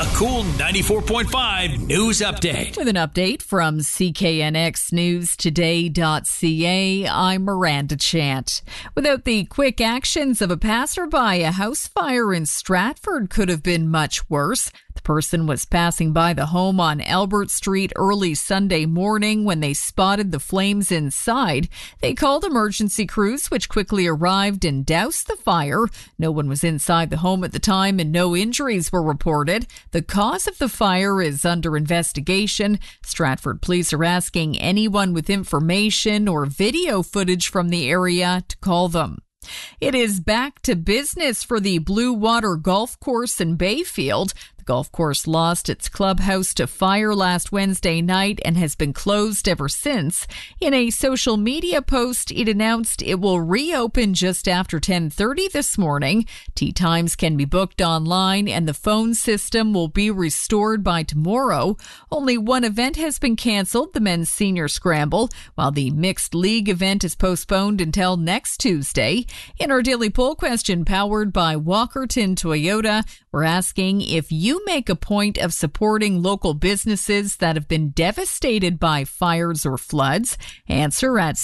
A cool 94.5 news update. With an update from CKNXNewsToday.ca, I'm Miranda Chant. Without the quick actions of a passerby, a house fire in Stratford could have been much worse. The person was passing by the home on Albert Street early Sunday morning when they spotted the flames inside. They called emergency crews, which quickly arrived and doused the fire. No one was inside the home at the time and no injuries were reported. The cause of the fire is under investigation. Stratford police are asking anyone with information or video footage from the area to call them. It is back to business for the Blue Water Golf Course in Bayfield. The golf course lost its clubhouse to fire last Wednesday night and has been closed ever since. In a social media post, it announced it will reopen just after 10:30 this morning. Tee times can be booked online and the phone system will be restored by tomorrow. Only one event has been canceled, the men's senior scramble, while the mixed league event is postponed until next Tuesday. In our daily poll question powered by Walkerton Toyota, we're asking if you make a point of supporting local businesses that have been devastated by fires or floods. Answer at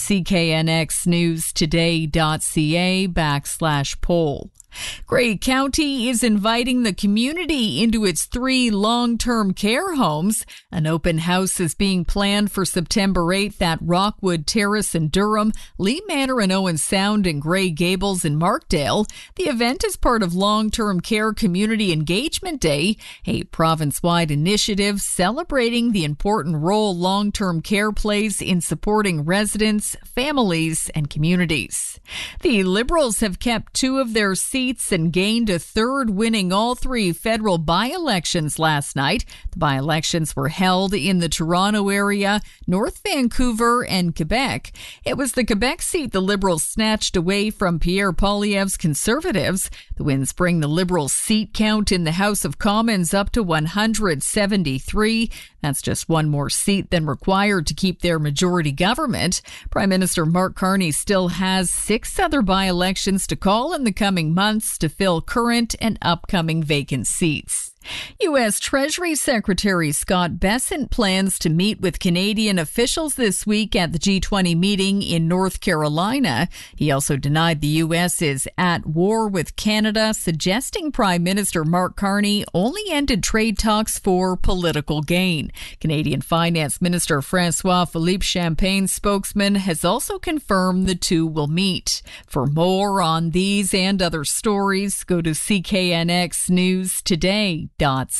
cknxnewstoday.ca/poll. Grey County is inviting the community into its 3 long-term care homes. An open house is being planned for September 8th at Rockwood Terrace in Durham, Lee Manor in Owen Sound, and Grey Gables in Markdale. The event is part of Long-Term Care Community Engagement Day, a province-wide initiative celebrating the important role long-term care plays in supporting residents, families, and communities. The Liberals have kept 2 of their seats and gained a 3rd, winning all 3 federal by-elections last night. The by-elections were held in the Toronto area, North Vancouver, and Quebec. It was the Quebec seat the Liberals snatched away from Pierre Poilievre's Conservatives. The wins bring the Liberals' seat count in the House of Commons up to 173. That's just 1 more seat than required to keep their majority government. Prime Minister Mark Carney still has 6 other by-elections to call in the coming months to fill current and upcoming vacant seats. U.S. Treasury Secretary Scott Bessent plans to meet with Canadian officials this week at the G20 meeting in North Carolina. He also denied the U.S. is at war with Canada, suggesting Prime Minister Mark Carney only ended trade talks for political gain. Canadian Finance Minister François-Philippe Champagne's spokesman has also confirmed the two will meet. For more on these and other stories, go to cknxnewstoday.ca.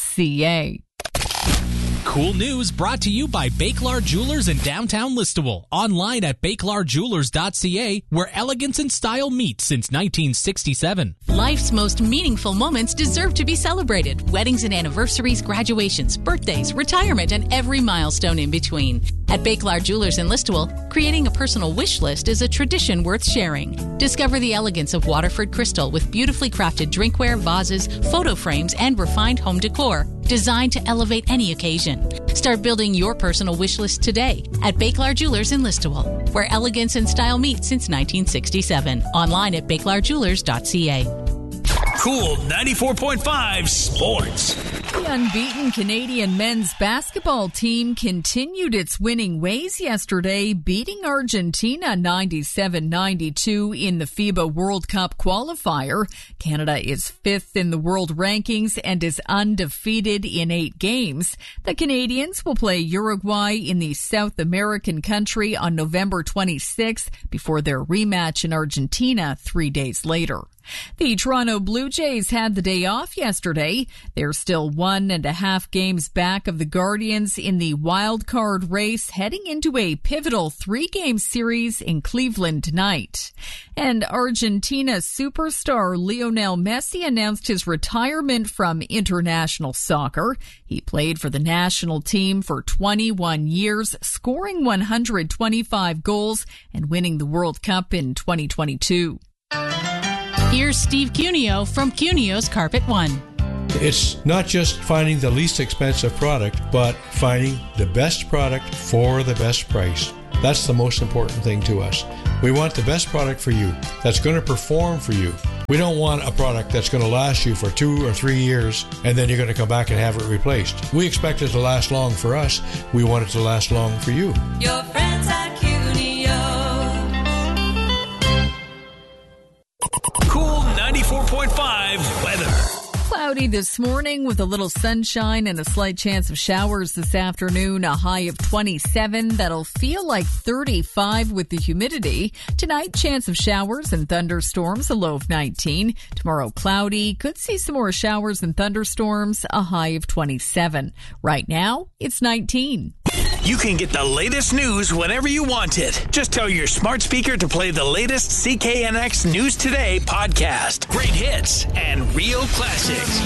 Cool news brought to you by Bakelar Jewelers in downtown Listowel. Online at bakelarjewelers.ca, where elegance and style meet since 1967. Life's most meaningful moments deserve to be celebrated. Weddings and anniversaries, graduations, birthdays, retirement, and every milestone in between. At Bakelar Jewelers in Listowel, creating a personal wish list is a tradition worth sharing. Discover the elegance of Waterford crystal with beautifully crafted drinkware, vases, photo frames, and refined home decor designed to elevate any occasion. Start building your personal wish list today at Bakelar Jewelers in Listowel, where elegance and style meet since 1967. Online at bakelarjewelers.ca. Cool 94.5 Sports. The unbeaten Canadian men's basketball team continued its winning ways yesterday, beating Argentina 97-92 in the FIBA World Cup qualifier. Canada is 5th in the world rankings and is undefeated in 8 games. The Canadians will play Uruguay in the South American country on November 26th before their rematch in Argentina 3 days later. The Toronto Blue Jays had the day off yesterday. They're still 1.5 games back of the Guardians in the wild card race, heading into a pivotal 3-game series in Cleveland tonight. And Argentina superstar Lionel Messi announced his retirement from international soccer. He played for the national team for 21 years, scoring 125 goals and winning the World Cup in 2022. Here's Steve Cuneo from Cuneo's Carpet One. It's not just finding the least expensive product, but finding the best product for the best price. That's the most important thing to us. We want the best product for you that's going to perform for you. We don't want a product that's going to last you for 2 or 3 years and then you're going to come back and have it replaced. We expect it to last long for us. We want it to last long for you. Your friends at Cuneo. Cool 94.5 weather. Cloudy this morning with a little sunshine and a slight chance of showers this afternoon. A high of 27. That'll feel like 35 with the humidity. Tonight, chance of showers and thunderstorms, a low of 19. Tomorrow, cloudy. Could see some more showers and thunderstorms, a high of 27. Right now, it's 19. You can get the latest news whenever you want it. Just tell your smart speaker to play the latest CKNX News Today podcast. Great hits and real classics.